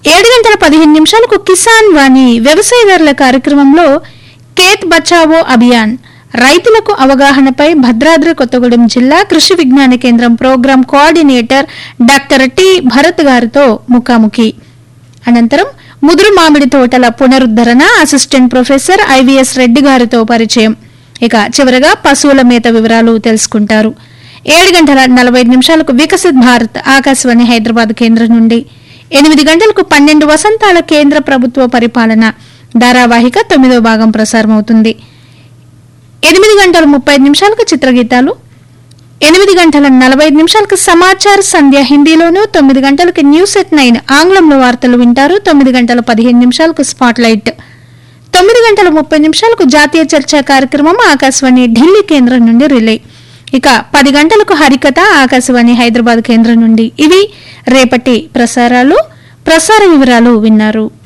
7:15 కిసాన్ వాణి వ్యవసాయదారుల కార్యక్రమంలో ఖేత్ బచావో అభియాన్ రైతులకు అవగాహనపై భద్రాద్రి కొత్తగూడెం జిల్లా కృషి విజ్ఞాన కేంద్రం programme coordinator doctor T Bharat గారితో ముఖాముఖి. అనంతరం ముదురు మామిడి తోటల పునరుద్ధరణ అసిస్టెంట్ ప్రొఫెసర్ ఐవీఎస్ రెడ్డి గారితో పరిచయం. ఇక చివరగా పశువుల మేత వివరాలు తెలుసుకుంటారు. 7:45 వికసిత్ భారత్ ఆకాశవాణి హైదరాబాద్ కేంద్రం నుండి, 8 12 వసంతాల కేంద్ర ప్రభుత్వ పరిపాలన ధారావాహిక 9వ భాగం ప్రసారమవుతుంది. 8:35 చిత్రగీతాలు, 8:45 సమాచార సంధ్య హిందీలోను, 9 న్యూస్ ఎట్ 9 ఆంగ్లంలో వార్తలు వింటారు. 9:15 స్పాట్ లైట్, 9:30 జాతీయ చర్చా కార్యక్రమం ఆకాశవాణి ఢిల్లీ కేంద్రం నుండి రిలే. ఇక 10 హరికథ ఆకాశవాణి హైదరాబాద్ కేంద్రం నుండి. ఇవి రేపటి ప్రసార వివరాలు విన్నారు.